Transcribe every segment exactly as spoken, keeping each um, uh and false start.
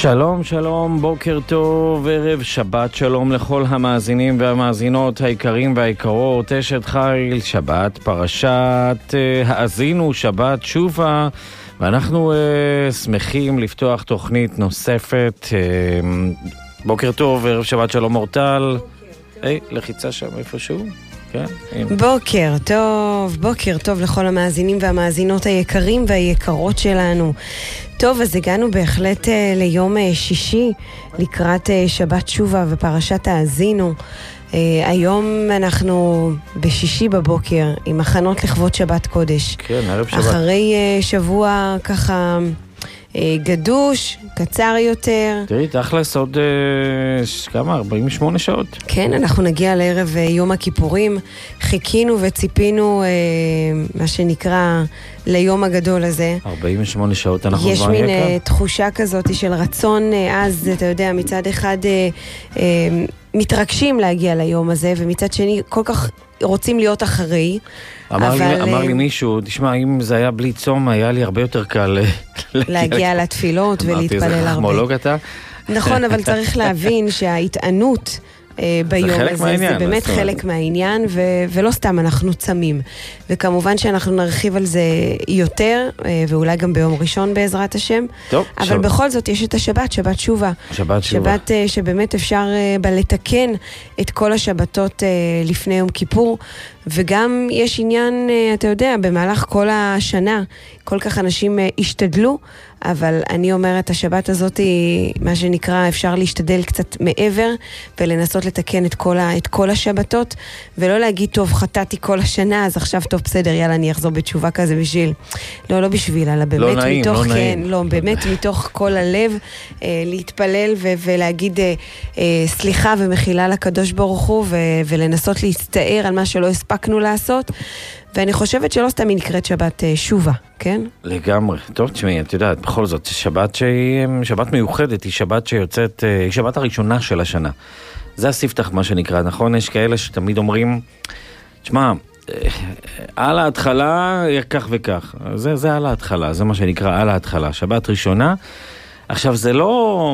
שלום, שלום, בוקר טוב, ערב שבת שלום לכל המאזינים והמאזינות היקרים והיקרות. אשת חיל, שבת פרשת האזינו, שבת שובה, ואנחנו uh, שמחים לפתוח תוכנית נוספת. Uh, בוקר טוב, ערב שבת שלום אורטל. היי, hey, לחיצה שם איפשהו. כן, בוקר טוב, בוקר טוב לכל המאזינים והמאזינות היקרים והיקרות שלנו. טוב, אז הגענו בהחלט uh, ליום uh, שישי, לקראת uh, שבת שובה ופרשת האזינו. Uh, היום אנחנו בשישי בבוקר, עם הכנות לכבוד שבת קודש. כן, ערב שבת. אחרי uh, שבוע ככה uh, גדוש, קצר יותר. תראי, תכלס עוד uh, כמה? ארבעים ושמונה שעות. כן, אנחנו נגיע לערב uh, יום הכיפורים. חיכינו וציפינו, uh, מה שנקרא, ליום הגדול הזה. ארבעים ושמונה שעות אנחנו יש מין uh, תחושה כזאת של רצון, uh, אז אתה יודע, מצד אחד uh, uh, מתרגשים להגיע ליום הזה, ומצד שני כל כך רוצים להיות אחרי. אמר, אבל, לי, אמר לי מישהו, תשמע, אם זה היה בלי צום, היה לי הרבה יותר קל להגיע לתפילות ולהתפלל הרבה. אמרתי, זה חכמולוג אתה? נכון, אבל צריך להבין שההתענות ביום הזה, מהעניין, זה באמת חלק מהעניין, ו- ולא סתם אנחנו צמים. וכמובן שאנחנו נרחיב על זה יותר, ואולי גם ביום ראשון בעזרת השם. טוב, אבל שב... בכל זאת יש את השבת, שבת שובה. שבת שובה. שבת שבאמת אפשר בה לתקן את כל השבתות לפני יום כיפור, וגם יש עניין, אתה יודע, במהלך כל השנה, כל כך אנשים השתדלו, אבל אני אומרת, השבת הזאת היא, מה שנקרא, אפשר להשתדל קצת מעבר, ולנסות לתקן את כל, ה, את כל השבתות, ולא להגיד, טוב, חטאתי כל השנה, אז עכשיו טוב, בסדר, יאללה, אני אחזור בתשובה כזה בשביל. לא, לא בשביל, אלא באמת לא נעים, מתוך, לא כן, נעים. לא, באמת מתוך כל הלב, אה, להתפלל ו- ולהגיד אה, אה, סליחה ומחילה לקדוש ברוך הוא, ו- ולנסות להסתער על מה שלא הספקנו לעשות, ואני חושבת שלא סתם היא נקראת שבת אה, שובה, כן? לגמרי. טוב, תשמעי, את יודעת, בכל זאת, שבת שהיא שבת מיוחדת, היא שבת שיוצאת, היא שבת הראשונה של השנה. זה הספתח, מה שנקרא, נכון? יש כאלה שתמיד אומרים, תשמע, על ההתחלה, כך וכך. זה, זה על ההתחלה, זה מה שנקרא על ההתחלה. שבת ראשונה. עכשיו, זה לא...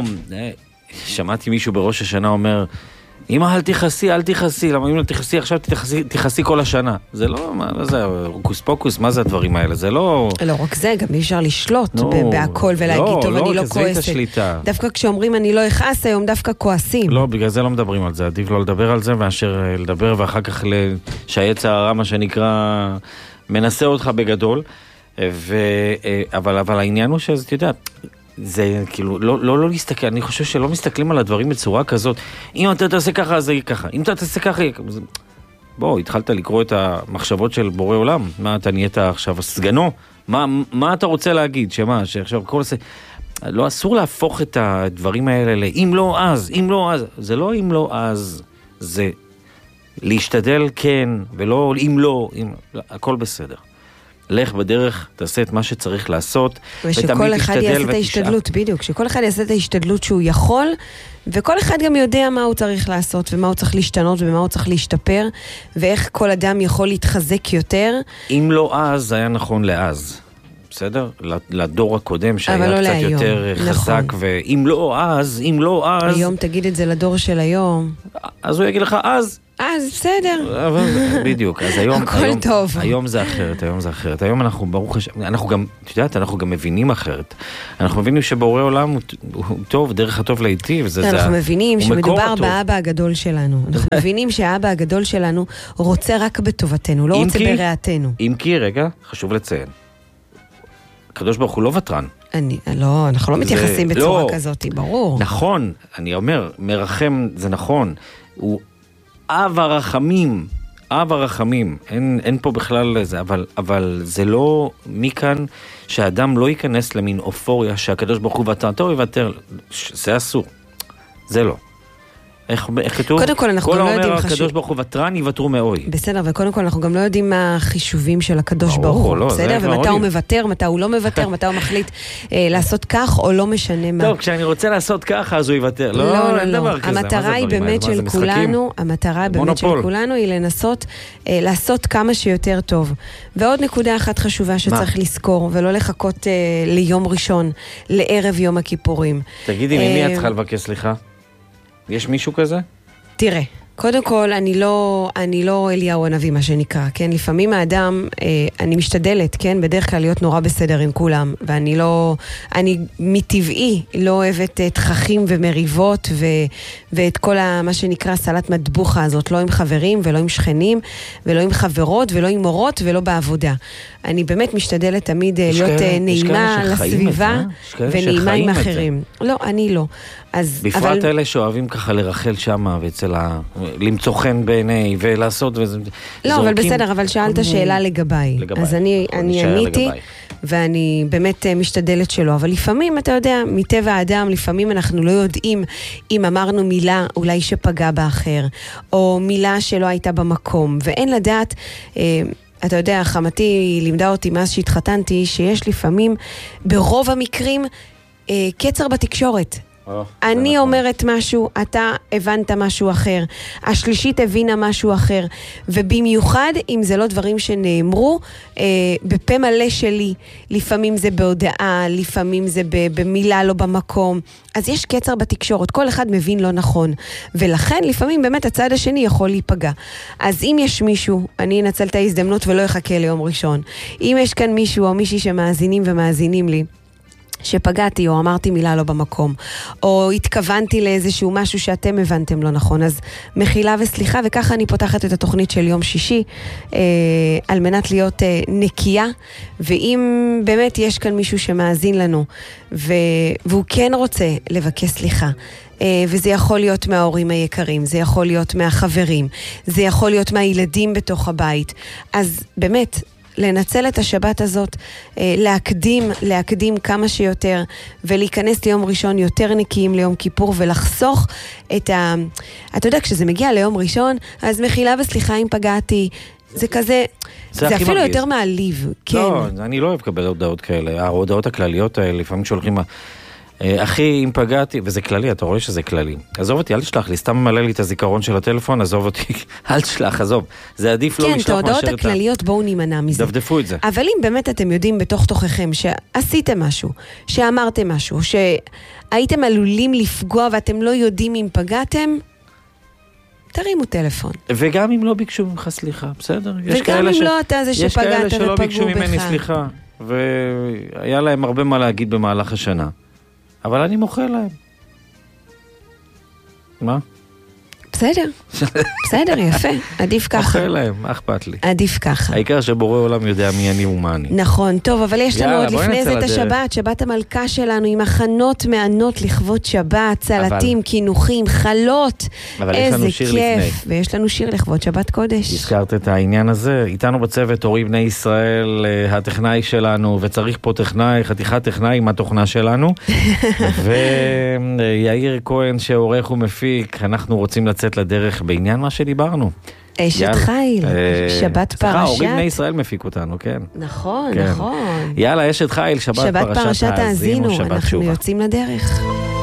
שמעתי מישהו בראש השנה אומר, אמא, אל תכסי, אל תכסי, למה אם לא תכסי, עכשיו תכסי, תכסי כל השנה. זה לא, מה זה, רוקוס פוקוס, מה זה הדברים האלה? זה לא... לא רק זה, גם אי אפשר לשלוט no, בהכל ולהגיד, לא, טוב, לא, אני לא כועסת. השליטה. דווקא כשאומרים אני לא אכעס היום, דווקא כועסים. לא, בגלל זה לא מדברים על זה. עדיף לא לדבר על זה, מאשר לדבר ואחר כך שהיצע הרע, מה שנקרא, מנסה אותך בגדול. ו... אבל, אבל העניין הוא שזה, אתה יודע, זה כאילו, לא, לא, לא להסתכל, אני חושב שלא מסתכלים על הדברים בצורה כזאת. אם אתה תעשה ככה, אז יהיה ככה. אם אתה תעשה ככה, יהיה ככה. בוא, התחלת לקרוא את המחשבות של בורא עולם. מה, אתה נהיית עכשיו סגנו? מה, מה אתה רוצה להגיד? שמה, שעכשיו כל זה... לא, אסור להפוך את הדברים האלה לאם לא אז, אם לא אז. זה לא אם לא אז, זה להשתדל כן, ולא אם לא, אם... הכל בסדר. לך בדרך, תעשה את מה שצריך לעשות, ושכל אחד יעשה את ההשתדלות, בדיוק, שכל אחד יעשה את ההשתדלות שהוא יכול, וכל אחד גם יודע מה הוא צריך לעשות, ומה הוא צריך להשתנות, ומה הוא צריך להשתפר, ואיך כל אדם יכול להתחזק יותר. אם לא אז, זה היה נכון לאז. בסדר? לדור הקודם שהיה לא קצת להיום. יותר חזק, נכון. ואם לא אז, אם לא אז... היום תגיד את זה לדור של היום. אז הוא יגיד לך, אז... אז בסדר. אבל, בדיוק, אז היום... הכל היום, טוב. היום זה אחרת, היום זה אחרת. היום אנחנו, ברוך השם, אנחנו גם, את יודעת, אנחנו גם מבינים אחרת. אנחנו מבינים שבורא עולם הוא, הוא טוב, דרך הטוב להיטיב. זה, אנחנו זה, מבינים שמדובר באבא הגדול שלנו. אנחנו מבינים שהאבא הגדול שלנו רוצה רק בטובתנו, לא רוצה כי, ברעתנו. אם כי, רגע, חשוב לציין. הקדוש ברוך הוא לא וטרן. אני, לא, אנחנו לא מתייחסים זה, בצורה לא, כזאת, ברור. נכון, אני אומר, מרחם זה נכון. הוא אב הרחמים, אב הרחמים. אין, אין פה בכלל זה, אבל, אבל זה לא מכאן שהאדם לא ייכנס למין אופוריה שהקדוש ברוך הוא וטרן, טוב יוותר, זה אסור. זה לא. איך, איך כתוב? קודם כל אנחנו כל גם לא יודעים האומר חשוב. הקדוש ברוך הוא ותרן יוותרו מאוי. בסדר, וקודם כל אנחנו גם לא יודעים מה החישובים של הקדוש ברור, ברוך הוא. לא, בסדר, זה ומתי כבר הוא עוד- מוותר, מתי הוא לא מוותר, מתי הוא מחליט אה, לעשות כך או לא משנה מה. טוב, כשאני רוצה לעשות ככה, אז הוא יוותר. לא, לא, אין לא, דבר לא. כזה. מה זה המטרה היא הדברים האלה? באמת מה, זה של משחקים? כולנו, המטרה באמת של מונופול. כולנו היא לנסות אה, לעשות כמה שיותר טוב. ועוד נקודה אחת חשובה שצריך לזכור, ולא לחכות אה, ליום ראשון, לערב יום הכיפורים. תגידי, ממי אה, את צריכה לבקש סליחה? יש מישהו כזה? תראה, קודם כל, אני לא, אני לא אליהו הנביא, מה שנקרא, כן? לפעמים האדם, אה, אני משתדלת, כן? בדרך כלל להיות נורא בסדר עם כולם, ואני לא, אני מטבעי לא אוהבת אה, תככים ומריבות, ו, ואת כל ה, מה שנקרא סלט מטבוחה הזאת, לא עם חברים, ולא עם שכנים, ולא עם חברות, ולא עם מורות, ולא בעבודה. אני באמת משתדלת תמיד אה, יש להיות כאלה- אה, יש נעימה כאלה שחיים את זה, לסביבה, אה? יש כאלה ונעימה שחיים עם את זה. אחרים. לא, אני לא. אז, בפרט אלה שאוהבים ככה לרחל שמה, ואצל ה... למצוא חן בעיני, ולעשות... וזה... לא, אבל זורקים בסדר, אבל כל שאלת מיני- שאלה לגביי. לגביי. אז אני, נכון, אני נשאר עניתי, לגביי. ואני באמת אה, משתדלת שלא. אבל לפעמים, אתה יודע, מטבע האדם, לפעמים אנחנו לא יודעים אם אמרנו מילה אולי שפגע באחר, או מילה שלא הייתה במקום, ואין לדעת... אה, אתה יודע, חמתי לימדה אותי מאז שהתחתנתי, שיש לפעמים, ברוב המקרים, אה, קצר בתקשורת. אני אומרת משהו, אתה הבנת משהו אחר, השלישית הבינה משהו אחר, ובמיוחד אם זה לא דברים שנאמרו אה, בפה מלא שלי, לפעמים זה בהודעה, לפעמים זה במילה לא במקום, אז יש קצר בתקשורת, כל אחד מבין לא נכון, ולכן לפעמים באמת הצד השני יכול להיפגע. אז אם יש מישהו, אני אנצל את ההזדמנות ולא אחכה ליום ראשון, אם יש כאן מישהו או מישהי שמאזינים ומאזינים לי, שפגעתי או אמרתי מילה לא במקום, או התכוונתי לאיזשהו משהו שאתם הבנתם לא נכון, אז מחילה וסליחה, וככה אני פותחת את התוכנית של יום שישי, אה, על מנת להיות אה, נקייה, ואם באמת יש כאן מישהו שמאזין לנו, ו- והוא כן רוצה לבקש סליחה, אה, וזה יכול להיות מההורים היקרים, זה יכול להיות מהחברים, זה יכול להיות מהילדים בתוך הבית, אז באמת, לנצל את השבת הזאת, להקדים, להקדים כמה שיותר, ולהיכנס ליום ראשון יותר נקיים ליום כיפור, ולחסוך את ה... אתה יודע, כשזה מגיע ליום ראשון, אז מחילה וסליחה אם פגעתי, זה כזה... זה זה הכי אפילו מרגיז. יותר מעליב, כן. לא, אני לא אוהב לקבל הודעות כאלה, ההודעות הכלליות האלה, לפעמים שולחים... אה, אחי, אם פגעתי, וזה כללי, אתה רואה שזה כללי. עזוב אותי, אל תשלח לי, סתם ממלא לי את הזיכרון של הטלפון, עזוב אותי, אל תשלח, עזוב. זה עדיף לא כן, את לשלוח ההודעות מאשר את ה... הכלליות בואו נימנע מזה. דפדפו את זה. אבל אם באמת אתם יודעים בתוך תוככם שעשיתם משהו, שאמרתם משהו, שהייתם עלולים לפגוע ואתם לא יודעים אם פגעתם, תרימו טלפון. וגם אם לא ביקשו ממך סליחה, בסדר? יש וגם כאלה אם ש... לא אתה זה יש שפגעת כאלה שלא ופגעו ביקשו ממני בך. סליחה, והיה להם הרבה מה להגיד במהלך השנה. אבל אני מוכר להם. מה? בסדר, בסדר, יפה, עדיף ככה. מוכר להם, מה אכפת לי? עדיף ככה. העיקר שבורא עולם יודע מי אני ומה אני. נכון, טוב, אבל יש לנו יאללה, עוד בואי לפני נצא זה את לדרך. השבת, שבת המלכה שלנו, עם הכנות מענות לכבוד שבת, צלטים, קינוחים, חלות. אבל יש לנו איזה שיר כיף. לפני. ויש לנו שיר לכבוד שבת קודש. הזכרת את העניין הזה, איתנו בצוות אורי בני ישראל, אה, הטכנאי שלנו, וצריך פה טכנאי, חתיכת טכנאי עם התוכנה שלנו, ויאיר כהן שעורך ומפיק, אנחנו רוצים לצאת לדרך בעניין מה שדיברנו. אשת יאללה. חיל, אה, שבת סליחה, אורי בני פרשת. ישראל מפיק אותנו, כן. נכון, כן. נכון. יאללה, אשת חיל, שבת, שבת פרשת פרשת האזינו, שבת אנחנו שובה. יוצאים לדרך.